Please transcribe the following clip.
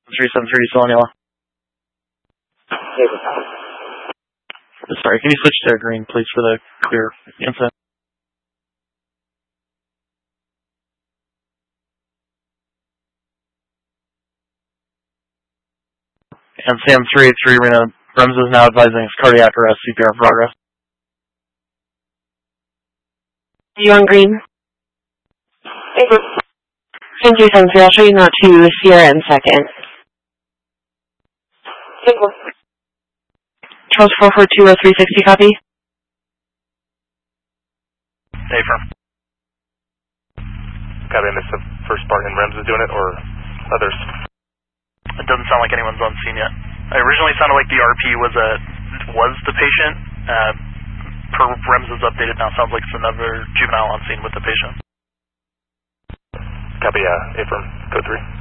373 still on yellow. Sorry, can you switch to green, please, for the clear incident? And Sam 383, Rena, REMS is now advising cardiac arrest, CPR progress. You on green? Thank you, Sam 3. I'll show you now to Sierra in second. Charles 442 0360, copy. Affirm. Copy, I missed the first part, and REMS is doing it, or others? It doesn't sound like anyone's on scene yet. It originally sounded like the RP was the patient. Per REMS is updated now. Sounds like it's another juvenile on scene with the patient. Copy, affirm. Code 3.